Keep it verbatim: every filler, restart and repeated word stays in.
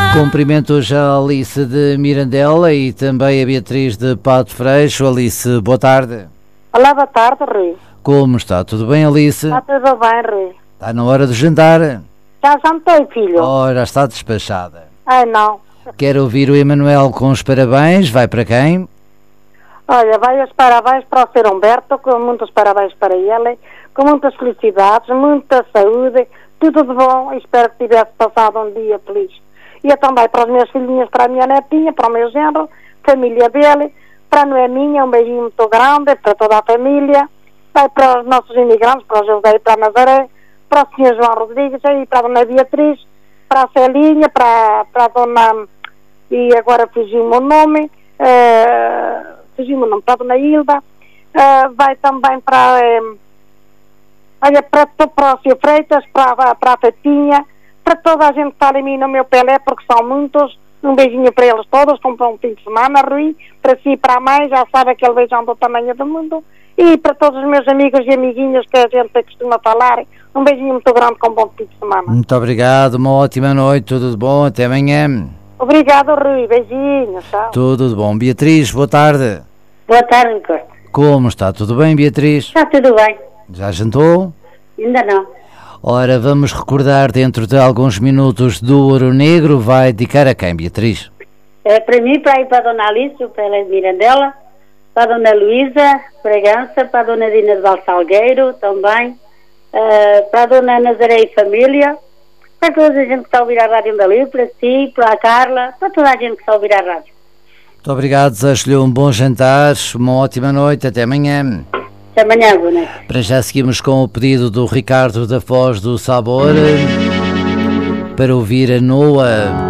Cumprimento já a Alice de Mirandela e também a Beatriz de Pato Freixo. Alice, boa tarde. Olá, boa tarde, Rui. Como está? Tudo bem, Alice? Está tudo bem, Rui. Está na hora de jantar? Já jantei, filho. Ora, está despachada. Ai, não. Quer ouvir o Emanuel com os parabéns? Vai para quem? Olha, vai os parabéns para o Sr. Humberto, com muitos parabéns para ele, com muitas felicidades, muita saúde, tudo de bom. Espero que tivesse passado um dia feliz. E eu também para os meus filhinhos, para a minha netinha, para o meu genro, família dele, para a Noeminha, um beijinho muito grande, para toda a família, vai para os nossos imigrantes, para o José e para a Nazaré, para o senhor João Rodrigues, e para a dona Beatriz, para a Celinha, para, para a dona, e agora fugiu-me o nome, uh, fugiu-me o nome, para a dona Hilda, uh, vai também para, um, olha, para, para o senhor Freitas, para, para a Fatinha, para toda a gente que está em mim no meu Pelé, porque são muitos. Um beijinho para eles todos, com um fim de semana, Rui, para si e para a mãe, já sabe aquele beijão do tamanho do mundo, e para todos os meus amigos e amiguinhos que a gente costuma falar, um beijinho muito grande com um bom fim de semana. Muito obrigado, uma ótima noite, tudo de bom, até amanhã. Obrigado, Rui, beijinhos, tchau. Tudo de bom. Beatriz, boa tarde. Boa tarde, Costa. Como está? Tudo bem, Beatriz? Está tudo bem. Já jantou? Ainda não. Ora, vamos recordar dentro de alguns minutos do Ouro Negro. Vai dedicar a quem, Beatriz? É para mim, para ir para a dona Alice, para a Mirandela, para a dona Luísa Bragança, para a dona Dina de Valsalgueiro também, uh, para a dona Nazaré e família, para toda a gente que está a ouvir a rádio dali, para si, para a Carla, para toda a gente que está a ouvir a rádio. Muito obrigado, desejo-lhe um bom jantar, uma ótima noite, até amanhã. Até amanhã, boa noite. Para já seguimos com o pedido do Ricardo da Foz do Sabor para ouvir a Noa.